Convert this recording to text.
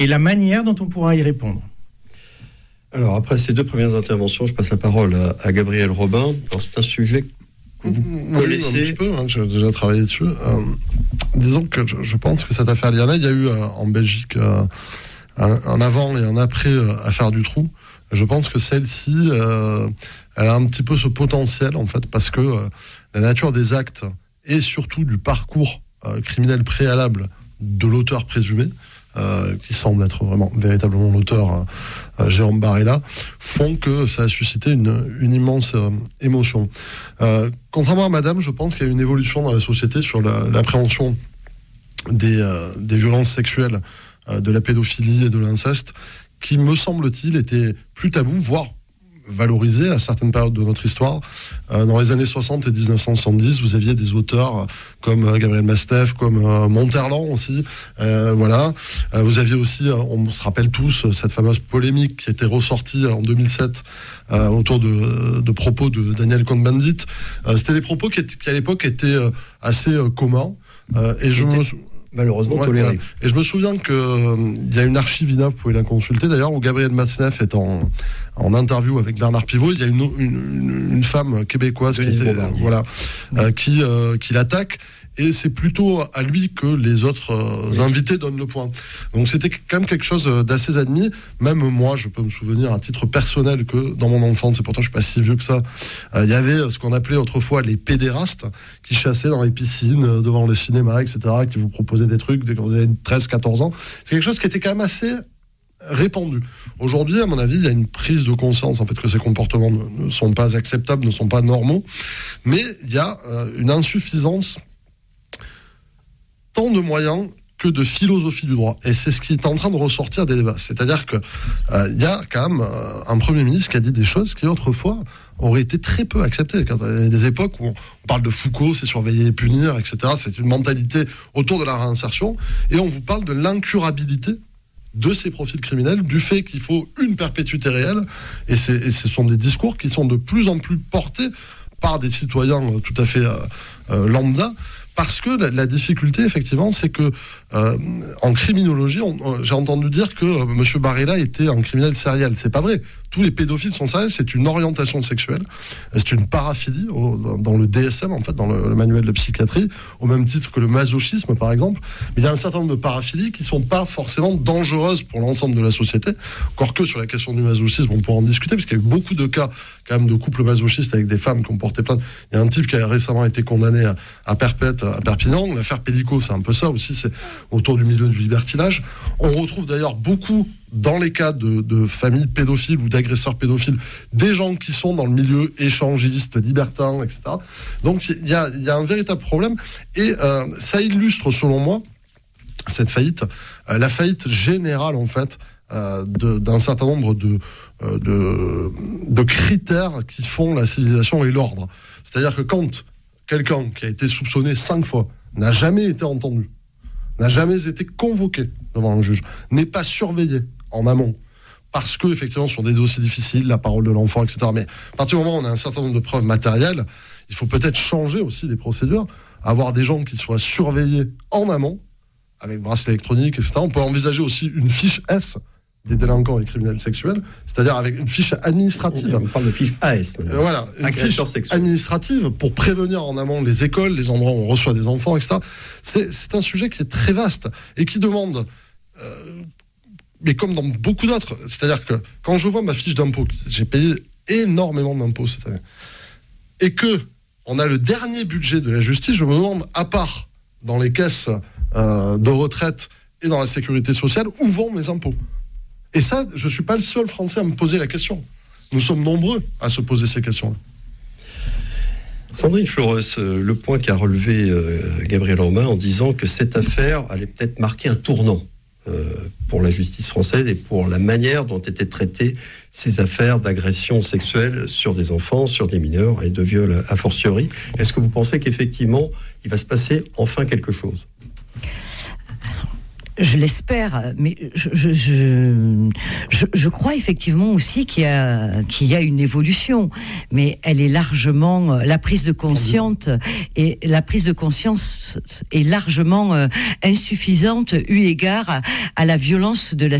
et la manière dont on pourra y répondre. Alors, après ces 2 premières interventions, je passe la parole à Gabriel Robin. Alors, c'est un sujet que vous connaissez. Un petit peu, j'ai déjà travaillé dessus. Disons que je pense que cette affaire Liana, il y a eu en Belgique un avant et un après affaire Dutroux. Je pense que celle-ci, elle a un petit peu ce potentiel, en fait, parce que la nature des actes et surtout du parcours criminel préalable de l'auteur présumé, qui semble être vraiment véritablement l'auteur, Jérôme Barella, font que ça a suscité une immense émotion. Contrairement à Madame, je pense qu'il y a une évolution dans la société sur l'appréhension des violences sexuelles, de la pédophilie et de l'inceste, qui, me semble-t-il, était plus tabou, voire valorisé à certaines périodes de notre histoire. Dans les années 60 et 1970, vous aviez des auteurs comme Gabriel Mastev, comme Monterland aussi. Voilà. Vous aviez aussi, on se rappelle tous, cette fameuse polémique qui était ressortie en 2007 autour de propos de Daniel Cohn-Bendit. C'était des propos qui à l'époque étaient assez communs. Et je me... Malheureusement toléré. Et je me souviens qu'il y a une archivina, vous pouvez la consulter d'ailleurs, où Gabriel Matzneff est en interview avec Bernard Pivot. Il y a une femme québécoise qui l'attaque. Et c'est plutôt à lui que les autres invités donnent le point. Donc c'était quand même quelque chose d'assez admis. Même moi, je peux me souvenir à titre personnel que dans mon enfance, et pourtant je suis pas si vieux que ça, il y avait ce qu'on appelait autrefois les pédérastes qui chassaient dans les piscines, devant les cinémas, etc., qui vous proposaient des trucs dès que vous avez 13-14 ans. C'est quelque chose qui était quand même assez répandu. Aujourd'hui, à mon avis, il y a une prise de conscience en fait que ces comportements ne sont pas acceptables, ne sont pas normaux, mais il y a une insuffisance tant de moyens que de philosophie du droit. Et c'est ce qui est en train de ressortir des débats. C'est-à-dire que y a quand même un Premier ministre qui a dit des choses qui, autrefois, auraient été très peu acceptées. Quand il y a des époques où on parle de Foucault, c'est surveiller et punir, etc. C'est une mentalité autour de la réinsertion. Et on vous parle de l'incurabilité de ces profils criminels, du fait qu'il faut une perpétuité réelle. Et ce sont des discours qui sont de plus en plus portés par des citoyens tout à fait lambda. Parce que la difficulté, effectivement, c'est que en criminologie, j'ai entendu dire que M. Barella était un criminel sériel. C'est pas vrai. Tous les pédophiles sont sériels. C'est une orientation sexuelle. C'est une paraphilie dans le DSM, en fait, dans le manuel de psychiatrie, au même titre que le masochisme, par exemple. Mais il y a un certain nombre de paraphilies qui sont pas forcément dangereuses pour l'ensemble de la société. Encore que sur la question du masochisme, on pourra en discuter, parce qu'il y a eu beaucoup de cas, quand même, de couples masochistes avec des femmes qui ont porté plainte. Il y a un type qui a récemment été condamné à perpète à Perpignan. L'affaire Pellico, c'est un peu ça aussi, c'est autour du milieu du libertinage. On retrouve d'ailleurs beaucoup, dans les cas de familles pédophiles ou d'agresseurs pédophiles, des gens qui sont dans le milieu échangiste, libertin, etc. Donc il y a un véritable problème. Et ça illustre, selon moi, cette faillite, la faillite générale, en fait, d'un certain nombre de critères qui font la civilisation et l'ordre. C'est-à-dire que quand quelqu'un qui a été soupçonné 5 fois n'a jamais été entendu, n'a jamais été convoqué devant un juge, n'est pas surveillé en amont, parce que, effectivement, sur des dossiers difficiles, la parole de l'enfant, etc. Mais à partir du moment où on a un certain nombre de preuves matérielles, il faut peut-être changer aussi les procédures, avoir des gens qui soient surveillés en amont, avec bracelet électronique, etc. On peut envisager aussi une fiche S des délinquants et criminels sexuels, c'est-à-dire avec une fiche administrative. On parle de fiche AS. Voilà, une fiche administrative pour prévenir en amont les écoles, les endroits où on reçoit des enfants, etc. C'est un sujet qui est très vaste et qui demande, mais comme dans beaucoup d'autres, c'est-à-dire que quand je vois ma fiche d'impôt, j'ai payé énormément d'impôts cette année, et que on a le dernier budget de la justice, je me demande, à part dans les caisses de retraite et dans la sécurité sociale, où vont mes impôts ? Et ça, je ne suis pas le seul Français à me poser la question. Nous sommes nombreux à se poser ces questions-là. Sandrine Flores, le point qu'a relevé Gabriel Robin en disant que cette affaire allait peut-être marquer un tournant pour la justice française et pour la manière dont étaient traitées ces affaires d'agression sexuelle sur des enfants, sur des mineurs et de viol a fortiori. Est-ce que vous pensez qu'effectivement, il va se passer enfin quelque chose ? Je l'espère, mais je crois effectivement aussi qu'il y a une évolution, mais elle est largement la prise de conscience est largement insuffisante eu égard à la violence de la